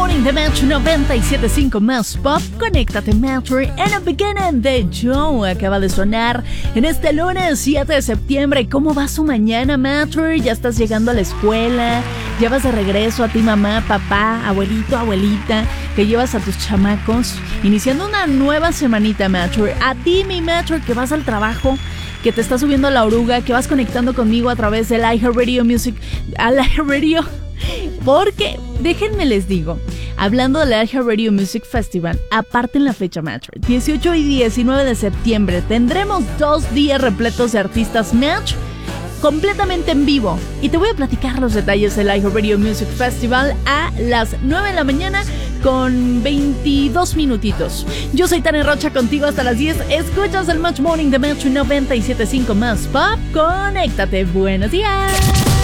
Morning de Metro 97.5 más pop. Conéctate Metro en el beginning de Joe. Acaba de sonar en este lunes 7 de septiembre. ¿Cómo va su mañana, Metro? ¿Ya estás llegando a la escuela? ¿Ya vas de regreso a ti, mamá, papá, abuelito, abuelita? ¿Que llevas a tus chamacos? Iniciando una nueva semanita, Metro. A ti, mi Metro, que vas al trabajo, que te estás subiendo a la oruga, que vas conectando conmigo a través del iHeartRadio Music, al iHeartRadio. Porque, déjenme les digo, hablando del iHeartRadio Music Festival, aparte en la fecha, Metro, 18 y 19 de septiembre, tendremos 2 días repletos de artistas Match completamente en vivo. Y te voy a platicar los detalles del iHeartRadio Music Festival a las 9 de la mañana con 22 minutitos. Yo soy Tania Rocha, contigo hasta las 10. Escuchas el Match Morning de Metro 97.5 más pop. Conéctate. Buenos días.